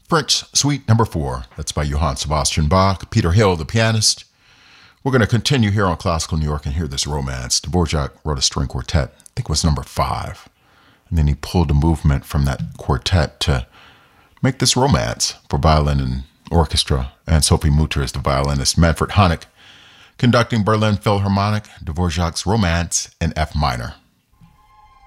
French Suite Number 4. That's by Johann Sebastian Bach, Peter Hill, the pianist. We're going to continue here on Classical New York and hear this romance. Dvorak wrote a string quartet. I think it was number 5. And then he pulled a movement from that quartet to make this romance for violin and orchestra. And Sophie Mutter is the violinist. Manfred Honeck conducting Berlin Philharmonic, Dvorak's Romance in F minor.